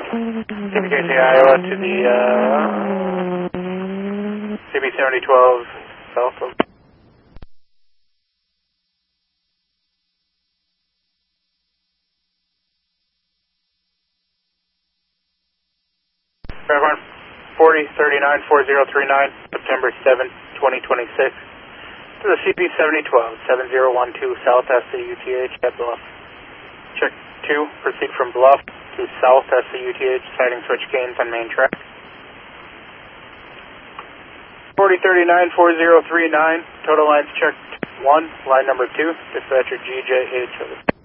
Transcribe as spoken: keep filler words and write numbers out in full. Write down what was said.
C B K J Iowa to the uh, C B seventy twelve south of. Airborne forty thirty-nine four zero three nine, September seventh, twenty twenty-six. To the C B seventy twelve, seven zero one two South S C U T H at Bluff. Check two, proceed from Bluff to South S C U T H, sighting switch gains on main track. forty thirty-nine four zero three nine, total lines checked one, line number two, dispatcher G J H.